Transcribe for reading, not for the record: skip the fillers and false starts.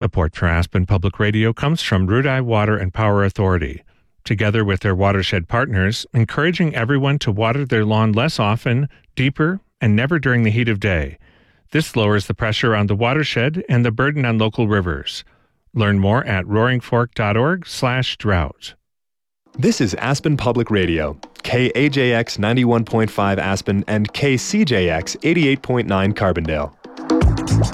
Support for Aspen Public Radio comes from Rudai Water and Power Authority. Together with their watershed partners, encouraging everyone to water their lawn less often, deeper, and never during the heat of day. This lowers the pressure on the watershed and the burden on local rivers. Learn more at roaringfork.org/drought. This is Aspen Public Radio, KAJX 91.5 Aspen and KCJX 88.9 Carbondale.